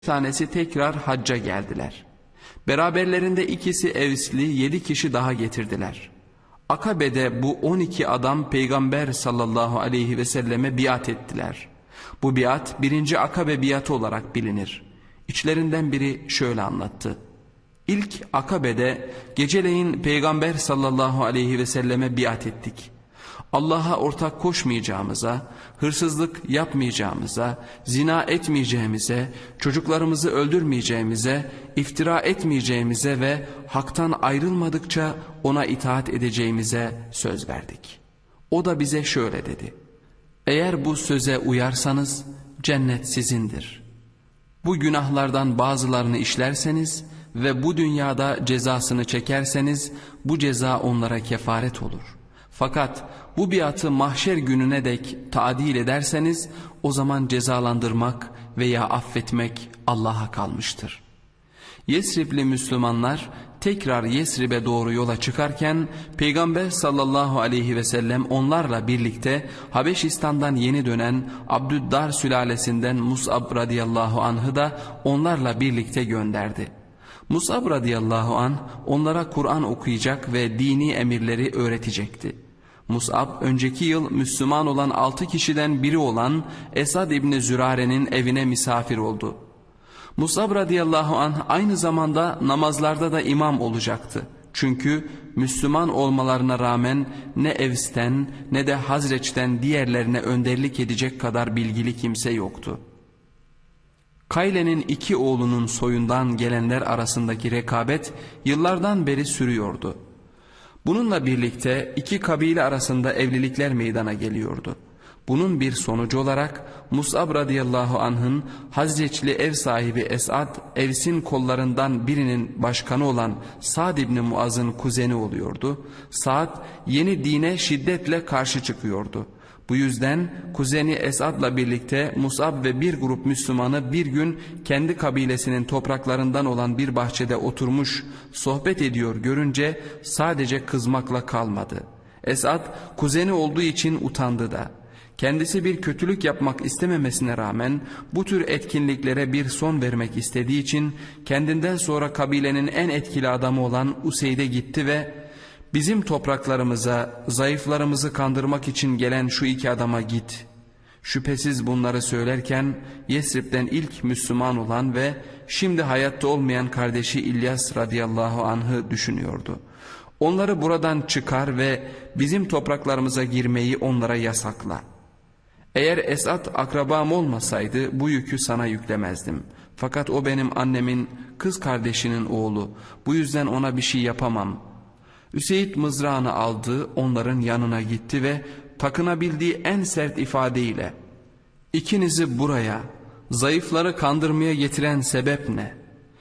tanesi tekrar hacca geldiler. Beraberlerinde ikisi Evsli 7 kişi daha getirdiler. Akabe'de bu 12 adam Peygamber sallallahu aleyhi ve selleme biat ettiler. Bu biat 1. Akabe biatı olarak bilinir. İçlerinden biri şöyle anlattı. İlk Akabe'de geceleyin Peygamber sallallahu aleyhi ve selleme biat ettik. Allah'a ortak koşmayacağımıza, hırsızlık yapmayacağımıza, zina etmeyeceğimize, çocuklarımızı öldürmeyeceğimize, iftira etmeyeceğimize ve haktan ayrılmadıkça ona itaat edeceğimize söz verdik. O da bize şöyle dedi: eğer bu söze uyarsanız cennet sizindir. Bu günahlardan bazılarını işlerseniz ve bu dünyada cezasını çekerseniz bu ceza onlara kefaret olur. Fakat bu biatı mahşer gününe dek taadil ederseniz o zaman cezalandırmak veya affetmek Allah'a kalmıştır. Yesribli Müslümanlar tekrar Yesrib'e doğru yola çıkarken Peygamber sallallahu aleyhi ve sellem onlarla birlikte Habeşistan'dan yeni dönen Abdüddar sülalesinden Mus'ab radıyallahu anh'ı da onlarla birlikte gönderdi. Mus'ab radıyallahu anh onlara Kur'an okuyacak ve dini emirleri öğretecekti. Mus'ab önceki yıl Müslüman olan 6 kişiden biri olan Esad İbni Zürare'nin evine misafir oldu. Mus'ab radıyallahu anh aynı zamanda namazlarda da imam olacaktı. Çünkü Müslüman olmalarına rağmen ne Evs'ten ne de Hazreç'ten diğerlerine önderlik edecek kadar bilgili kimse yoktu. Kayle'nin 2 oğlunun soyundan gelenler arasındaki rekabet yıllardan beri sürüyordu. Bununla birlikte 2 kabile arasında evlilikler meydana geliyordu. Bunun bir sonucu olarak Mus'ab radıyallahu anh'ın Hazreçli ev sahibi Esad, Evs'in kollarından birinin başkanı olan Sa'd İbni Muaz'ın kuzeni oluyordu. Sa'd yeni dine şiddetle karşı çıkıyordu. Bu yüzden kuzeni Esad'la birlikte Mus'ab ve bir grup Müslümanı bir gün kendi kabilesinin topraklarından olan bir bahçede oturmuş sohbet ediyor görünce sadece kızmakla kalmadı. Esad kuzeni olduğu için utandı da. Kendisi bir kötülük yapmak istememesine rağmen bu tür etkinliklere bir son vermek istediği için kendinden sonra kabilenin en etkili adamı olan Useyd'e gitti ve "Bizim topraklarımıza zayıflarımızı kandırmak için gelen şu 2 adama git." Şüphesiz bunları söylerken Yesrib'den ilk Müslüman olan ve şimdi hayatta olmayan kardeşi İlyas radıyallahu anh'ı düşünüyordu. "Onları buradan çıkar ve bizim topraklarımıza girmeyi onlara yasakla. Eğer Esad akrabam olmasaydı bu yükü sana yüklemezdim. Fakat o benim annemin kız kardeşinin oğlu. Bu yüzden ona bir şey yapamam." Üseyd mızrağını aldı, onların yanına gitti ve takınabildiği en sert ifadeyle "İkinizi buraya, zayıfları kandırmaya getiren sebep ne?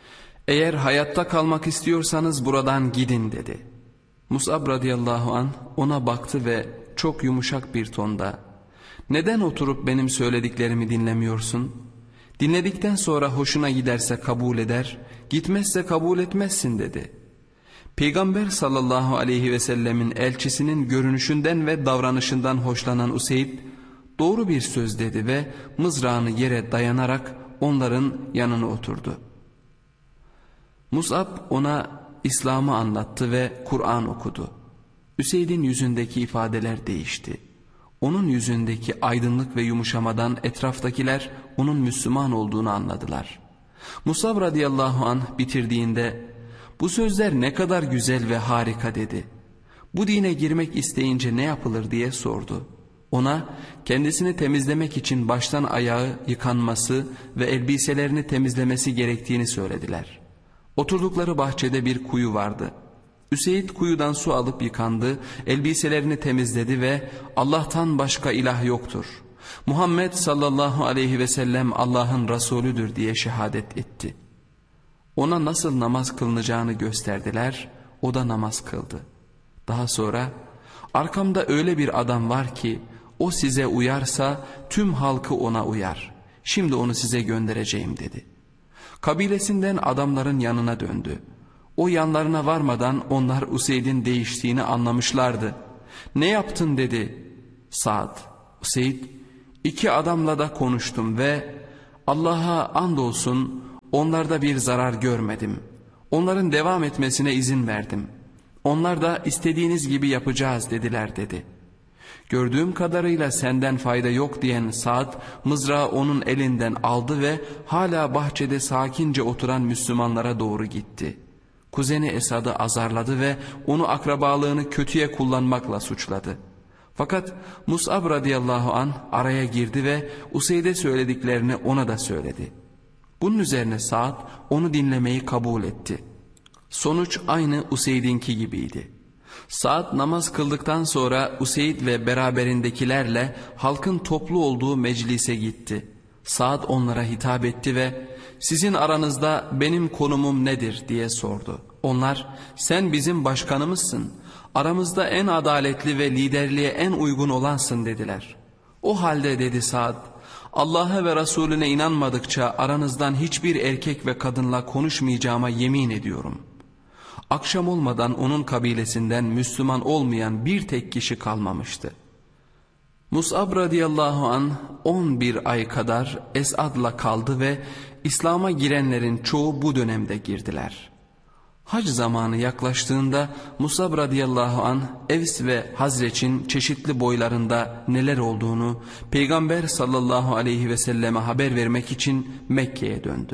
Eğer hayatta kalmak istiyorsanız buradan gidin" dedi. Mus'ab radıyallahu anh ona baktı ve çok yumuşak bir tonda "Neden oturup benim söylediklerimi dinlemiyorsun? Dinledikten sonra hoşuna giderse kabul eder, gitmezse kabul etmezsin" dedi. Peygamber sallallahu aleyhi ve sellemin elçisinin görünüşünden ve davranışından hoşlanan Useyd doğru bir söz dedi ve mızrağını yere dayanarak onların yanına oturdu. Mus'ab ona İslam'ı anlattı ve Kur'an okudu. Üseyd'in yüzündeki ifadeler değişti. Onun yüzündeki aydınlık ve yumuşamadan etraftakiler onun Müslüman olduğunu anladılar. Mus'ab radıyallahu anh bitirdiğinde "Bu sözler ne kadar güzel ve harika" dedi. "Bu dine girmek isteyince ne yapılır?" diye sordu. Ona kendisini temizlemek için baştan ayağı yıkanması ve elbiselerini temizlemesi gerektiğini söylediler. Oturdukları bahçede bir kuyu vardı. Üseyd kuyudan su alıp yıkandı, elbiselerini temizledi ve "Allah'tan başka ilah yoktur. Muhammed sallallahu aleyhi ve sellem Allah'ın Resulüdür" diye şehadet etti. Ona nasıl namaz kılınacağını gösterdiler, o da namaz kıldı. Daha sonra "Arkamda öyle bir adam var ki o size uyarsa tüm halkı ona uyar. Şimdi onu size göndereceğim" dedi. Kabilesinden adamların yanına döndü. O yanlarına varmadan onlar Useyd'in değiştiğini anlamışlardı. "Ne yaptın?" dedi. Sa'd, "Useyd, 2 adamla da konuştum ve Allah'a andolsun onlarda bir zarar görmedim. Onların devam etmesine izin verdim. Onlar da istediğiniz gibi yapacağız dediler dedi. Gördüğüm kadarıyla senden fayda yok diyen Sa'd mızrağı onun elinden aldı ve hala bahçede sakince oturan Müslümanlara doğru gitti. Kuzeni Esad'ı azarladı ve onu akrabalığını kötüye kullanmakla suçladı. Fakat Mus'ab radıyallahu an araya girdi ve Useyd'e söylediklerini ona da söyledi. Bunun üzerine Sa'd onu dinlemeyi kabul etti. Sonuç aynı Useyd'inki gibiydi. Sa'd namaz kıldıktan sonra Useyd ve beraberindekilerle halkın toplu olduğu meclise gitti. Sa'd onlara hitap etti ve "Sizin aranızda benim konumum nedir?" diye sordu. Onlar "Sen bizim başkanımızsın. Aramızda en adaletli ve liderliğe en uygun olansın" dediler. "O halde" dedi Sa'd, "Allah'a ve Resulüne inanmadıkça aranızdan hiçbir erkek ve kadınla konuşmayacağıma yemin ediyorum." Akşam olmadan onun kabilesinden Müslüman olmayan bir tek kişi kalmamıştı. Mus'ab radıyallahu an 11 ay kadar Esad'la kaldı ve İslam'a girenlerin çoğu bu dönemde girdiler. Hac zamanı yaklaştığında Mus'ab radıyallahu an Evs ve Hazreç'in çeşitli boylarında neler olduğunu Peygamber sallallahu aleyhi ve selleme haber vermek için Mekke'ye döndü.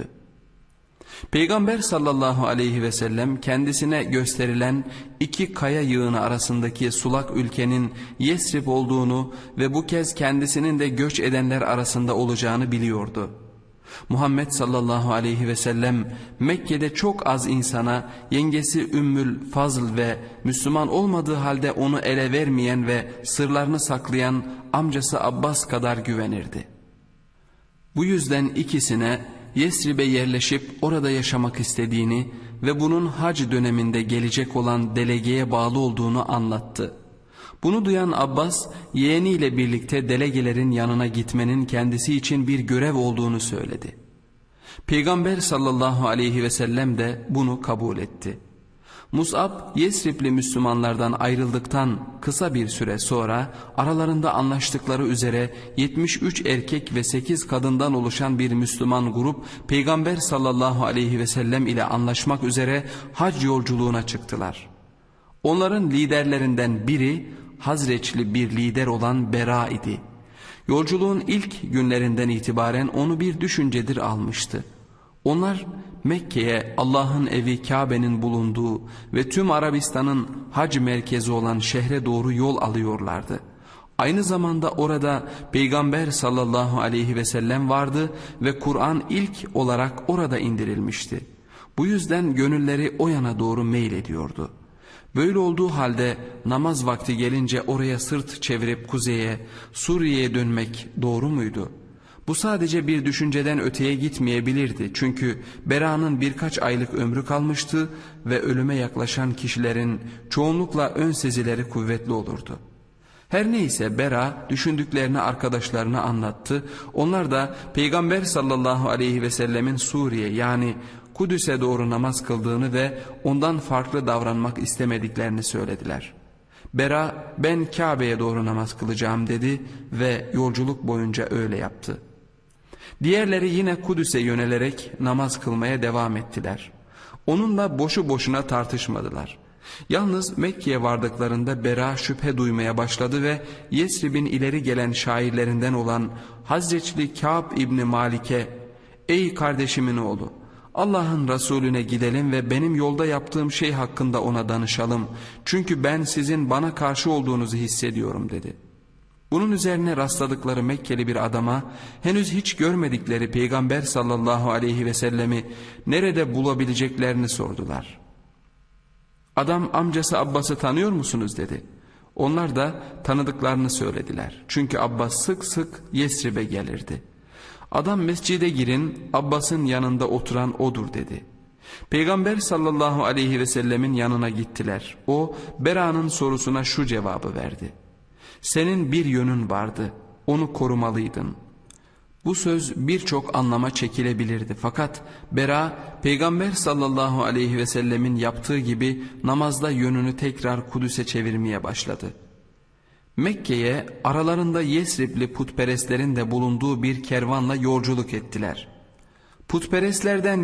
Peygamber sallallahu aleyhi ve sellem kendisine gösterilen iki kaya yığını arasındaki sulak ülkenin Yesrib olduğunu ve bu kez kendisinin de göç edenler arasında olacağını biliyordu. Muhammed sallallahu aleyhi ve sellem Mekke'de çok az insana yengesi Ümmül Fazl ve Müslüman olmadığı halde onu ele vermeyen ve sırlarını saklayan amcası Abbas kadar güvenirdi. Bu yüzden ikisine Yesrib'e yerleşip orada yaşamak istediğini ve bunun hac döneminde gelecek olan delegeye bağlı olduğunu anlattı. Bunu duyan Abbas yeğeniyle birlikte delegelerin yanına gitmenin kendisi için bir görev olduğunu söyledi. Peygamber sallallahu aleyhi ve sellem de bunu kabul etti. Mus'ab Yesribli Müslümanlardan ayrıldıktan kısa bir süre sonra aralarında anlaştıkları üzere 73 erkek ve 8 kadından oluşan bir Müslüman grup Peygamber sallallahu aleyhi ve sellem ile anlaşmak üzere hac yolculuğuna çıktılar. Onların liderlerinden biri Hazreçli bir lider olan Bera idi. Yolculuğun ilk günlerinden itibaren onu bir düşüncedir almıştı. Onlar Mekke'ye, Allah'ın evi Kabe'nin bulunduğu ve tüm Arabistan'ın hac merkezi olan şehre doğru yol alıyorlardı. Aynı zamanda orada Peygamber sallallahu aleyhi ve sellem vardı ve Kur'an ilk olarak orada indirilmişti. Bu yüzden gönülleri o yana doğru meylediyordu. Böyle olduğu halde namaz vakti gelince oraya sırt çevirip kuzeye, Suriye'ye dönmek doğru muydu? Bu sadece bir düşünceden öteye gitmeyebilirdi. Çünkü Bera'nın birkaç aylık ömrü kalmıştı ve ölüme yaklaşan kişilerin çoğunlukla ön sezileri kuvvetli olurdu. Her neyse Bera düşündüklerini arkadaşlarına anlattı. Onlar da Peygamber sallallahu aleyhi ve sellemin Suriye yani Kudüs'e doğru namaz kıldığını ve ondan farklı davranmak istemediklerini söylediler. Bera ben Kabe'ye doğru namaz kılacağım dedi ve yolculuk boyunca öyle yaptı. Diğerleri yine Kudüs'e yönelerek namaz kılmaya devam ettiler. Onunla boşu boşuna tartışmadılar. Yalnız Mekke'ye vardıklarında Bera şüphe duymaya başladı ve Yesrib'in ileri gelen şairlerinden olan Hazreçli Kâb İbni Malik'e "Ey kardeşimin oğlu, Allah'ın Resulüne gidelim ve benim yolda yaptığım şey hakkında ona danışalım. Çünkü ben sizin bana karşı olduğunuzu hissediyorum" dedi. Bunun üzerine rastladıkları Mekkeli bir adama henüz hiç görmedikleri Peygamber sallallahu aleyhi ve sellemi nerede bulabileceklerini sordular. Adam amcası Abbas'ı tanıyor musunuz dedi. Onlar da tanıdıklarını söylediler. Çünkü Abbas sık sık Yesrib'e gelirdi. Adam mescide girin, Abbas'ın yanında oturan odur dedi. Peygamber sallallahu aleyhi ve sellemin yanına gittiler. O Bera'nın sorusuna şu cevabı verdi: "Senin bir yönün vardı, onu korumalıydın." Bu söz birçok anlama çekilebilirdi fakat Bera Peygamber sallallahu aleyhi ve sellemin yaptığı gibi namazda yönünü tekrar Kudüs'e çevirmeye başladı. Mekke'ye aralarında Yesribli putperestlerin de bulunduğu bir kervanla yolculuk ettiler. Putperestlerden